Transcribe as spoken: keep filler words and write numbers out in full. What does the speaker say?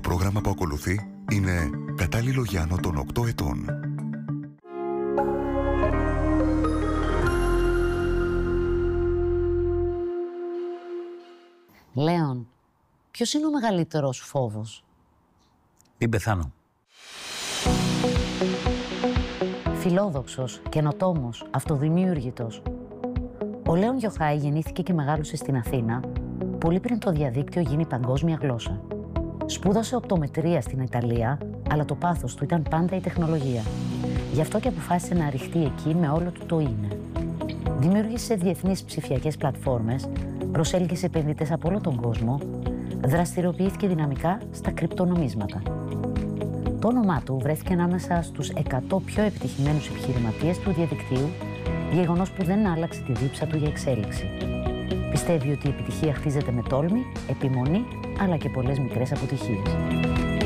πρόγραμμα που ακολουθεί είναι κατάλληλο για άνω των οκτώ ετών. Λέων, ποιος είναι ο μεγαλύτερος σου φόβος? Μην πεθάνω. Φιλόδοξος, καινοτόμος, αυτοδημιούργητος. Ο Λέων Γιοχάη γεννήθηκε και μεγάλωσε στην Αθήνα, πολύ πριν το διαδίκτυο γίνει παγκόσμια γλώσσα. Σπούδασε οπτομετρία στην Ιταλία, αλλά το πάθος του ήταν πάντα η τεχνολογία. Γι' αυτό και αποφάσισε να ρηχτεί εκεί με όλο του το είναι. Δημιούργησε διεθνείς ψηφιακές πλατφόρμες, προσέλκυσε επενδυτές από όλο τον κόσμο, δραστηριοποιήθηκε δυναμικά στα κρυπτονομίσματα. Το όνομά του βρέθηκε ανάμεσα στους εκατό πιο επιτυχημένους επιχειρηματίες του διαδικτύου, γεγονός που δεν άλλαξε τη δίψα του για εξέλιξη. Πιστεύει ότι η επιτυχία χτίζεται με τόλμη, επιμονή, αλλά και πολλές μικρές αποτυχίες.